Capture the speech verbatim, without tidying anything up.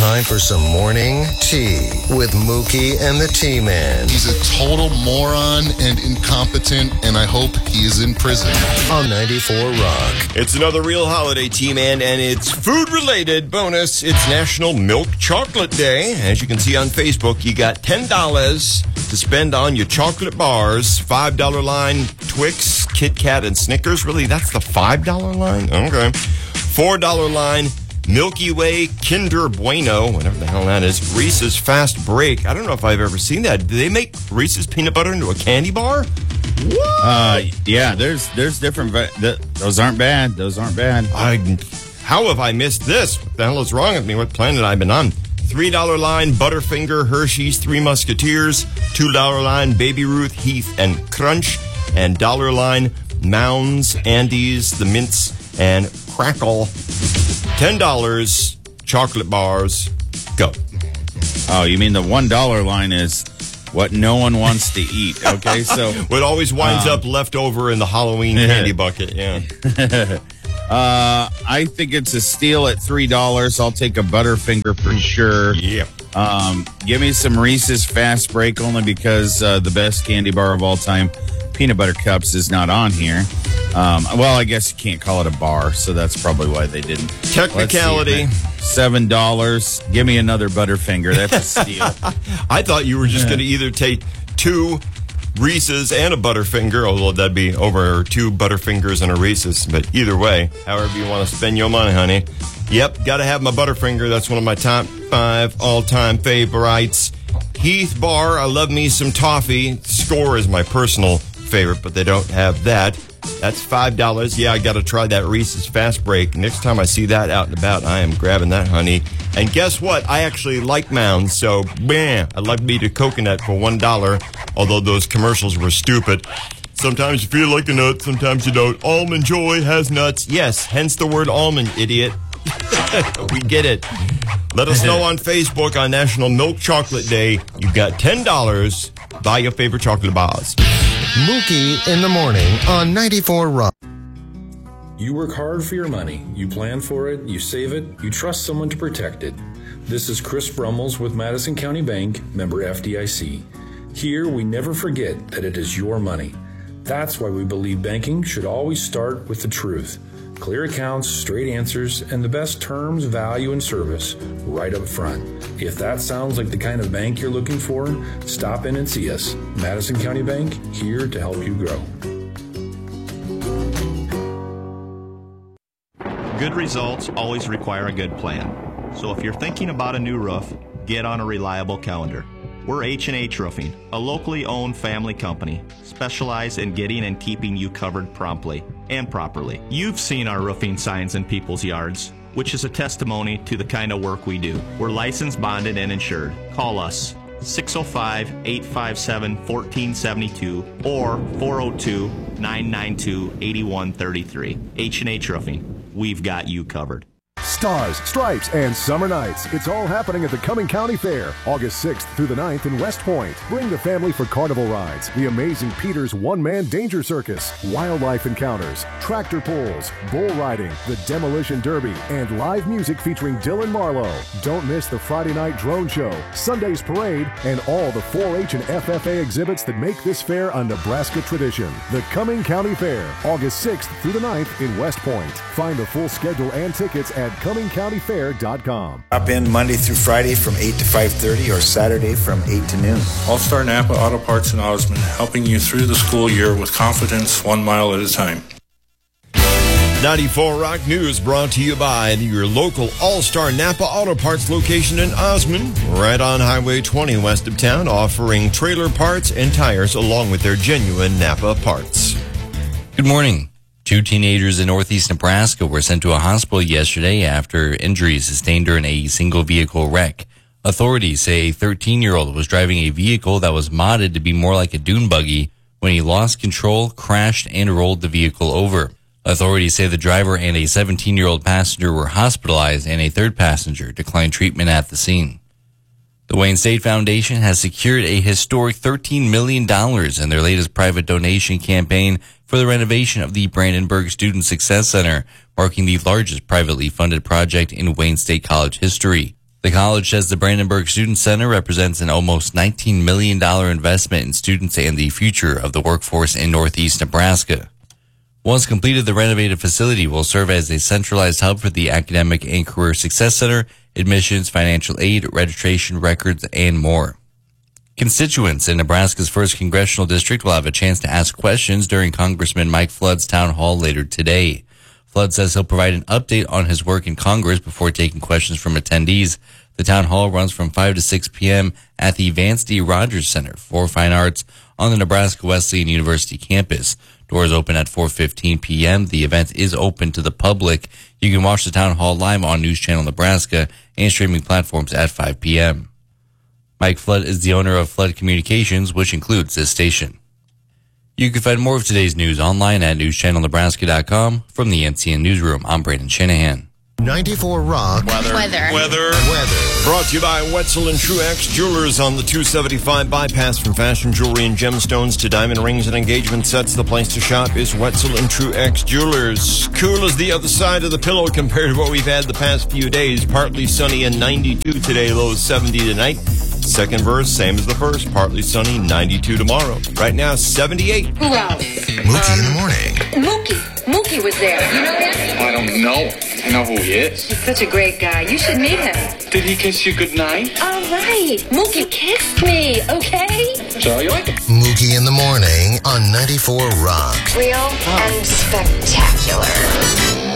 time for some morning tea with Mookie and the T-Man. He's a total moron and incompetent, and I hope he is in prison. On ninety-four Rock. It's another real holiday, T-Man, and it's food-related bonus. It's National Milk Chocolate Day. As you can see on Facebook, you got ten dollars to spend on your chocolate bars. five dollar line Twix, Kit Kat, and Snickers. Really, that's the five dollar line? Okay. four dollar line Milky Way, Kinder Bueno, whatever the hell that is. Reese's Fast Break. I don't know if I've ever seen that. Do they make Reese's peanut butter into a candy bar? What? Uh, yeah, there's there's different. Th- those aren't bad. Those aren't bad. I, how have I missed this? What the hell is wrong with me? What planet have I been on? three dollar line Butterfinger, Hershey's, Three Musketeers. two dollar line Baby Ruth, Heath, and Crunch. And dollar line Mounds, Andes, The Mints, and Crackle. ten dollars, chocolate bars, go. Oh, you mean the one dollar line is what no one wants to eat, okay? So what always winds um, up left over in the Halloween candy bucket, yeah. uh, I think it's a steal at three dollars. I'll take a Butterfinger for sure. Yeah. Um, give me some Reese's Fast Break only because uh, the best candy bar of all time, Peanut Butter Cups, is not on here. Um, well, I guess you can't call it a bar, so that's probably why they didn't. Technicality. seven dollars. Give me another Butterfinger. That's a steal. I thought you were just going to either take two Reese's and a Butterfinger, although that'd be over two Butterfingers and a Reese's. But either way, however you want to spend your money, honey. Yep, got to have my Butterfinger. That's one of my top five all-time favorites. Heath Bar, I love me some toffee. Score is my personal favorite, but they don't have that. That's five dollars. Yeah, I got to try that Reese's Fast Break. Next time I see that out and about, I am grabbing that, honey. And guess what? I actually like Mounds, so, man, I like me to coconut for one dollar, although those commercials were stupid. Sometimes you feel like a nut, sometimes you don't. Almond Joy has nuts. Yes, hence the word almond, idiot. We get it. Let us know on Facebook on National Milk Chocolate Day. You've got ten dollars. Buy your favorite chocolate bars. Mookie in the morning on ninety-four Rock. You work hard for your money. You plan for it, you save it, you trust someone to protect it. This is Chris Brummels with Madison County Bank, member F D I C. Here, we never forget that it is your money. That's why we believe banking should always start with the truth. Clear accounts, straight answers, and the best terms, value, and service right up front. If that sounds like the kind of bank you're looking for, stop in and see us. Madison County Bank, here to help you grow. Good results always require a good plan. So if you're thinking about a new roof, get on a reliable calendar. We're H and H Roofing, a locally owned family company, specialized in getting and keeping you covered promptly and properly. You've seen our roofing signs in people's yards, which is a testimony to the kind of work we do. We're licensed, bonded, and insured. Call us six oh five, eight five seven, one four seven two or four oh two, nine nine two, eight one three three. H and H Roofing. We've got you covered. Stars, Stripes, and Summer Nights. It's all happening at the Cumming County Fair, August sixth through the ninth in West Point. Bring the family for carnival rides, the amazing Peter's One-Man Danger Circus, wildlife encounters, tractor pulls, bull riding, the Demolition Derby, and live music featuring Dylan Marlowe. Don't miss the Friday night drone show, Sunday's parade, and all the four H and F F A exhibits that make this fair a Nebraska tradition. The Cumming County Fair, August sixth through the ninth in West Point. Find the full schedule and tickets at cumming county fair dot com. Stop in Monday through Friday from eight to five thirty or Saturday from eight to noon. All-Star Napa Auto Parts in Osmond, helping you through the school year with confidence, one mile at a time. ninety-four Rock News brought to you by your local All-Star Napa Auto Parts location in Osmond, right on Highway twenty west of town, offering trailer parts and tires along with their genuine Napa parts. Good morning. Two teenagers in northeast Nebraska were sent to a hospital yesterday after injuries sustained during a single-vehicle wreck. Authorities say a thirteen-year-old was driving a vehicle that was modded to be more like a dune buggy when he lost control, crashed, and rolled the vehicle over. Authorities say the driver and a seventeen-year-old passenger were hospitalized and a third passenger declined treatment at the scene. The Wayne State Foundation has secured a historic thirteen million dollars in their latest private donation campaign for the renovation of the Brandenburg Student Success Center, marking the largest privately funded project in Wayne State College history. The college says the Brandenburg Student Center represents an almost nineteen million dollars investment in students and the future of the workforce in northeast Nebraska. Once completed, the renovated facility will serve as a centralized hub for the Academic and Career Success Center, admissions, financial aid, registration records, and more. Constituents in Nebraska's first congressional district will have a chance to ask questions during Congressman Mike Flood's town hall later today. Flood says he'll provide an update on his work in Congress before taking questions from attendees. The town hall runs from five to six p.m. at the Vance D. Rogers Center for Fine Arts on the Nebraska Wesleyan University campus. Doors open at four fifteen p.m. The event is open to the public. You can watch the town hall live on News Channel Nebraska and streaming platforms at five p.m. Mike Flood is the owner of Flood Communications, which includes this station. You can find more of today's news online at news channel nebraska dot com. From the N C N Newsroom, I'm Brandon Shanahan. ninety-four Rock. Weather. Weather. Weather. Weather. Brought to you by Wetzel and Truex Jewelers on the two seventy-five bypass. From fashion jewelry and gemstones to diamond rings and engagement sets, the place to shop is Wetzel and Truex Jewelers. Cool as the other side of the pillow compared to what we've had the past few days. Partly sunny and ninety-two today, low seventy tonight. Second verse, same as the first. Partly sunny, ninety-two tomorrow. Right now, seventy-eight. Who else? Mookie in the morning. Mookie. Mookie was there. You know him? I don't know. I know who he is. He's such a great guy. You should meet him. Did he kiss you goodnight? All right. Mookie kissed me, okay? So you like him? Mookie in the morning on ninety-four Rock. Real and spectacular.